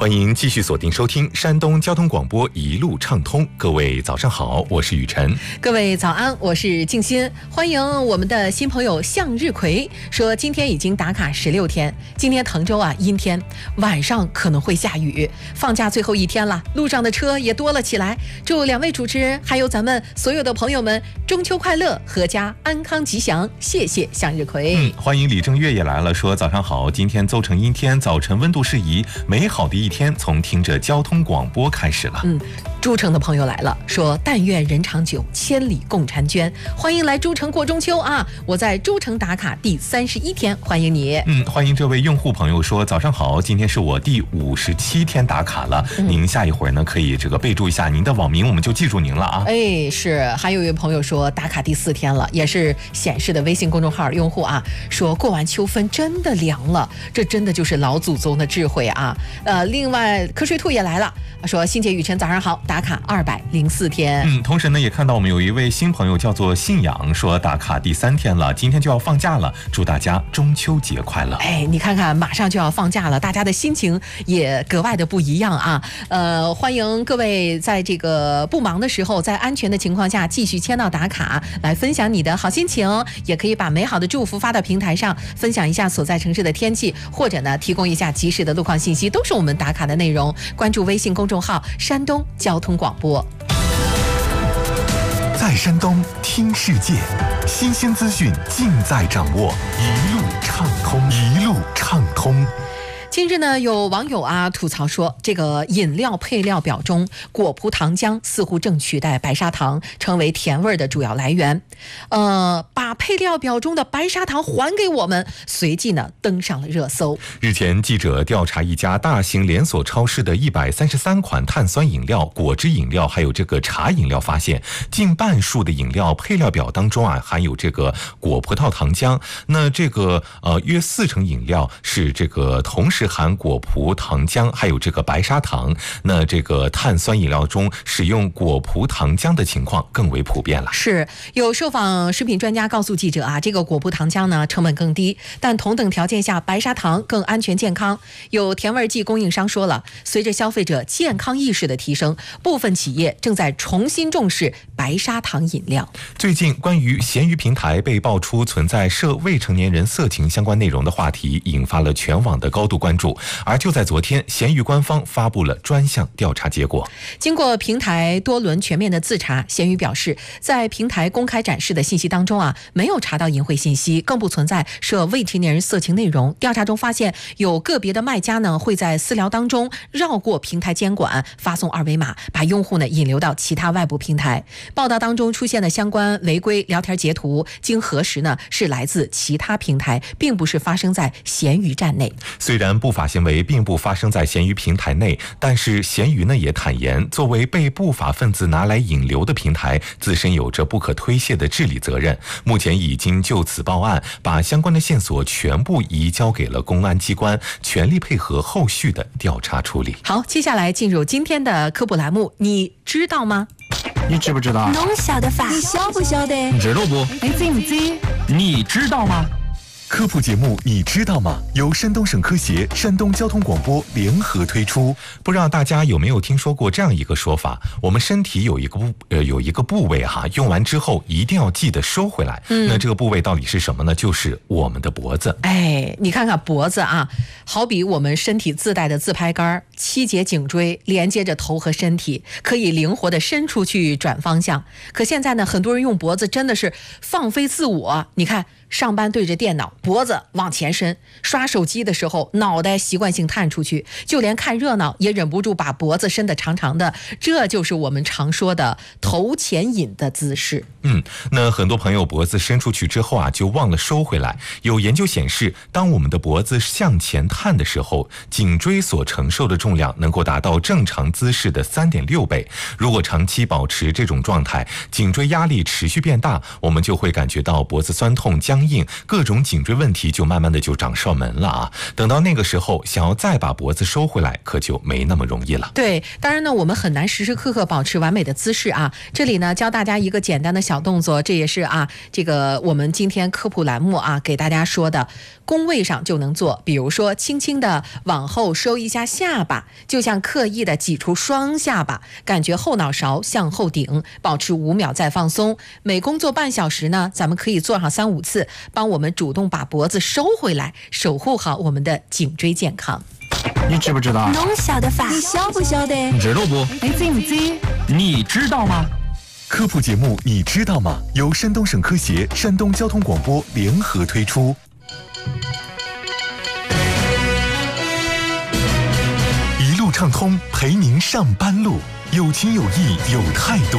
欢迎继续锁定收听山东交通广播一路畅通。各位早上好，我是雨晨。 各位早安，我是静心。欢迎我们的新朋友向日葵，说今天已经打卡16天。今天滕州阴天，晚上可能会下雨，放假最后一天了，路上的车也多了起来。祝两位主持人还有咱们所有的朋友们中秋快乐，阖家安康吉祥。谢谢向日葵。 欢迎李正月也来了，说早上好，今天邹城阴天，早晨温度适宜，美好的一天从听着交通广播开始了。 诸城的朋友来了，说但愿人长久，千里共婵娟。欢迎来诸城过中秋啊！我在诸城打卡第31天，欢迎你。 欢迎这位用户朋友说早上好，今天是我第57天打卡了。您下一会儿呢可以备注一下您的网名，我们就记住您了啊。 是。还有一位朋友说打卡第4天了，也是显示的微信公众号用户啊，说过完秋分真的凉了，这真的就是老祖宗的智慧啊。另外瞌睡兔也来了，说欣姐雨晨早上好，打卡204天。 同时呢也看到我们有一位新朋友叫做信仰，说打卡第3天了，今天就要放假了，祝大家中秋节快乐。 你看看马上就要放假了，大家的心情也格外的不一样啊。欢迎各位在这个不忙的时候，在安全的情况下继续签到打卡，来分享你的好心情，也可以把美好的祝福发到平台上，分享一下所在城市的天气，或者呢提供一下及时的路况信息，都是我们打卡的内容。关注微信公众号山东交通广播。 在山东听世界，新鲜资讯尽在掌握，一路畅通，一路畅通。 近日呢，有网友吐槽说，这个饮料配料表中果葡糖浆似乎正取代白砂糖，成为甜味的主要来源。把配料表中的白砂糖还给我们，随即呢登上了热搜。 日前，记者调查一家大型连锁超市的133款碳酸饮料、果汁饮料，还有这个茶饮料，发现近半数的饮料配料表当中含有这个果葡萄糖浆。那这个约40%饮料是这个同时含果葡糖浆还有这个白砂糖，那这个碳酸饮料中使用果葡糖浆的情况更为普遍了。 是，有受访食品专家告诉记者这个果葡糖浆呢成本更低，但同等条件下白砂糖更安全健康。有甜味剂供应商说了，随着消费者健康意识的提升，部分企业正在重新重视白砂糖饮料。 最近关于闲鱼平台被爆出存在涉未成年人色情相关内容的话题，引发了全网的高度关注。而就在昨天，闲鱼官方发布了专项调查结果。 经过平台多轮全面的自查，闲鱼表示，在平台公开展示的信息当中没有查到淫秽信息，更不存在涉未成年人色情内容。调查中发现，有个别的卖家呢会在私聊当中绕过平台监管，发送二维码，把用户呢引流到其他外部平台。报道当中出现的相关违规聊天截图，经核实呢是来自其他平台，并不是发生在闲鱼站内。 虽然不法行为并不发生在闲鱼平台内，但是闲鱼呢也坦言，作为被不法分子拿来引流的平台，自身有着不可推卸的治理责任。目前已经就此报案，把相关的线索全部移交给了公安机关，全力配合后续的调查处理。 好，接下来进入今天的科普栏目，你知道吗？ 你知不知道？ 侬晓得法？ 你晓不晓得？ 你知道不？ 你知不知？ 你知道吗？ 科普节目你知道吗？由山东省科协、山东交通广播联合推出。 不知道大家有没有听说过这样一个说法，我们身体有一个部位用完之后一定要记得收回来。那这个部位到底是什么呢？就是我们的脖子。 你看看脖子好比我们身体自带的自拍杆，7节颈椎连接着头和身体，可以灵活的伸出去转方向。可现在呢，很多人用脖子真的是放飞自我。你看，上班对着电脑，脖子往前伸；刷手机的时候，脑袋习惯性探出去；就连看热闹也忍不住把脖子伸得长长的。这就是我们常说的头前引的姿势。 那很多朋友脖子伸出去之后就忘了收回来。有研究显示，当我们的脖子向前探的时候，颈椎所承受的重量能够达到正常姿势的3.6倍。如果长期保持这种状态，颈椎压力持续变大，我们就会感觉到脖子酸痛、僵僵硬，各种颈椎问题就慢慢的就找上门了啊。等到那个时候，想要再把脖子收回来，可就没那么容易了。 对，当然呢，我们很难时时刻刻保持完美的姿势啊。这里呢，教大家一个简单的小动作，这也是这个我们今天科普栏目给大家说的，工位上就能做。比如说，轻轻的往后收一下下巴，就像刻意的挤出双下巴，感觉后脑勺向后顶，保持5秒再放松。每工作半小时呢，咱们可以做上3-5次，帮我们主动把脖子收回来，守护好我们的颈椎健康。 你知不知道？ 侬晓得法？你晓不晓得？ 你知道不？ 你知不知？ 你知道吗？ 科普节目你知道吗？由山东省科协、山东交通广播联合推出。一路畅通，陪您上班路，有情有义有态度。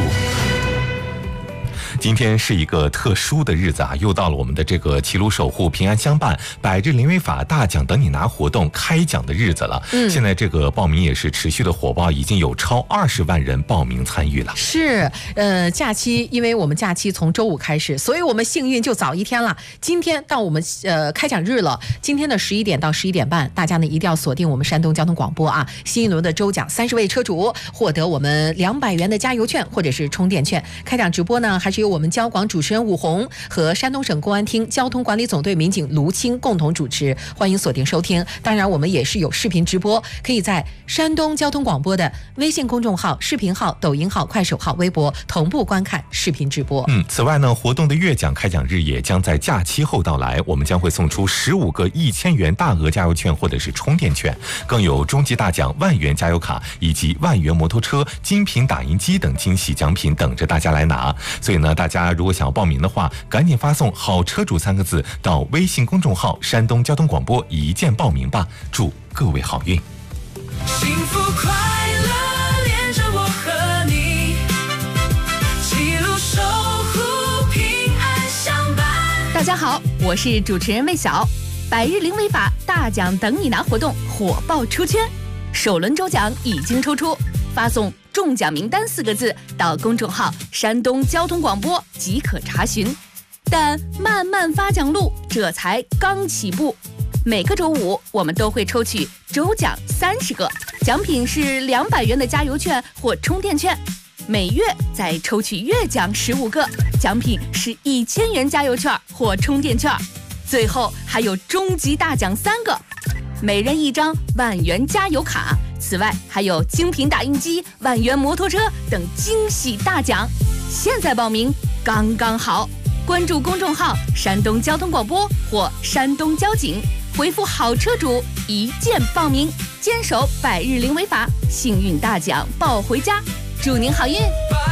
今天是一个特殊的日子啊，又到了我们的这个齐鲁守护平安相伴百日零违法大奖等你拿活动开奖的日子了。现在这个报名也是持续的火爆，已经有超20万人报名参与了。 是，假期，因为我们假期从周5开始，所以我们幸运就早一天了。今天到我们开奖日了，今天的11点到11点半，大家呢一定要锁定我们山东交通广播啊，新一轮的周奖30位车主获得我们200元的加油券或者是充电券。开奖直播呢，还是由我们交广主持人武红和山东省公安厅交通管理总队民警卢青共同主持，欢迎锁定收听。当然我们也是有视频直播，可以在山东交通广播的微信公众号、视频号、抖音号、快手号、微博同步观看视频直播。 此外呢，活动的月奖开奖日也将在假期后到来，我们将会送出15个1000元大额加油券或者是充电券，更有终极大奖10000元加油卡以及10000元摩托车、精品打印机等惊喜奖品等着大家来拿。所以呢，大家如果想要报名的话，赶紧发送好车主3个字到微信公众号山东交通广播一键报名吧，祝各位好运。 幸福快乐连着我和你，齐鲁守护平安相伴。 大家好，我是主持人魏晓。百日零违法大奖等你拿活动火爆出圈，首轮周奖已经抽出，发送中奖名单4个字到公众号山东交通广播即可查询。但漫漫发奖路这才刚起步，每个周5我们都会抽取周奖30个，奖品是200元的加油券或充电券，每月再抽取月奖15个，奖品是1000元加油券或充电券，最后还有终极大奖3个，每人1张10000元加油卡，此外还有精品打印机、10000元摩托车等惊喜大奖。现在报名刚刚好，关注公众号山东交通广播或山东交警，回复好车主一键报名，坚守百日零违法，幸运大奖抱回家，祝您好运。